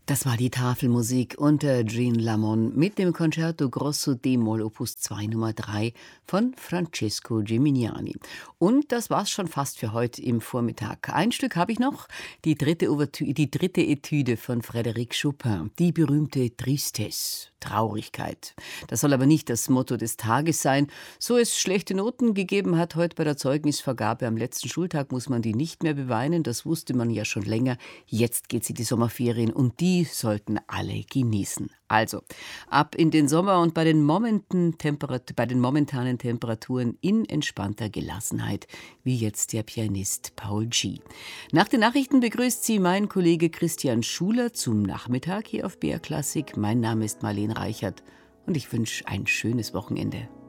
Das war die Tafelmusik unter Jean Lamont mit dem Concerto Grosso D-Moll Opus 2 Nummer 3 von Francesco Gimignani. Und das war's schon fast für heute im Vormittag. Ein Stück habe ich noch, die dritte Etüde von Frédéric Chopin, die berühmte Tristesse, Traurigkeit. Das soll aber nicht das Motto des Tages sein. So es schlechte Noten gegeben hat heute bei der Zeugnisvergabe am letzten Schultag, muss man die nicht mehr beweinen. Das wusste man ja schon länger. Jetzt geht sie die Sommerferien und die sollten alle genießen. Also, ab in den Sommer und bei den momentanen Temperaturen in entspannter Gelassenheit, wie jetzt der Pianist Paul G. Nach den Nachrichten begrüßt Sie mein Kollege Christian Schuler zum Nachmittag hier auf BR Klassik. Mein Name ist Marlene Reichert und ich wünsche ein schönes Wochenende.